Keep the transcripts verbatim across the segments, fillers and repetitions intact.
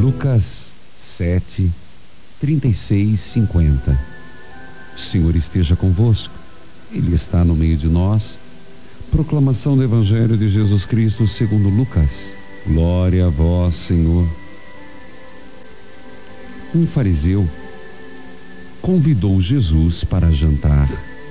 Lucas sete, trinta e seis, cinquenta. O Senhor esteja convosco, Ele está no meio de nós. Proclamação do Evangelho de Jesus Cristo segundo Lucas. Glória a vós, Senhor. Um fariseu convidou Jesus para jantar.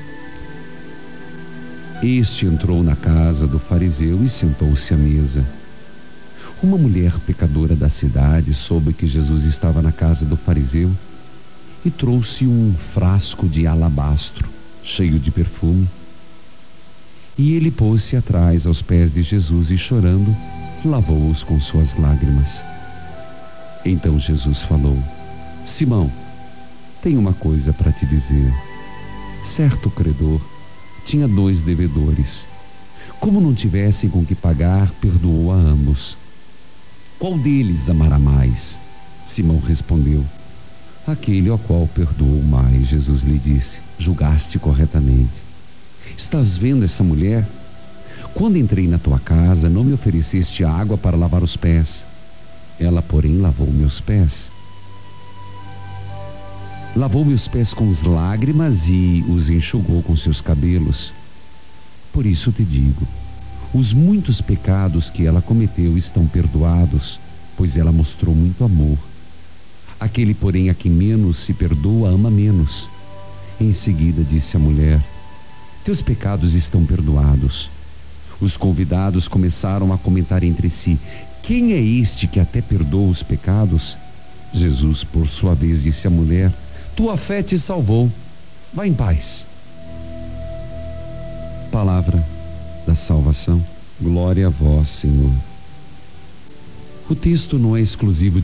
Este entrou na casa do fariseu e sentou-se à mesa. Uma mulher pecadora da cidade soube que Jesus estava na casa do fariseu e trouxe um frasco de alabastro cheio de perfume. E ele pôs-se atrás aos pés de Jesus e, chorando, lavou-os com suas lágrimas. Então Jesus falou: Simão, tenho uma coisa para te dizer. Certo credor tinha dois devedores. Como não tivessem com que pagar, perdoou a ambos. Qual deles amará mais? Simão respondeu: aquele ao qual perdoou mais. Jesus lhe disse: julgaste corretamente. Estás vendo essa mulher? Quando entrei na tua casa, não me ofereceste água para lavar os pés. Ela, porém, lavou meus pés. Lavou meus pés com as lágrimas e os enxugou com seus cabelos. Por isso te digo, os muitos pecados que ela cometeu estão perdoados, pois ela mostrou muito amor. Aquele, porém, a quem menos se perdoa, ama menos. Em seguida disse a mulher: teus pecados estão perdoados. Os convidados começaram a comentar entre si: quem é este que até perdoa os pecados? Jesus, por sua vez, disse à mulher: tua fé te salvou. Vá em paz. Palavra da salvação. Glória a vós, Senhor. O texto não é exclusivo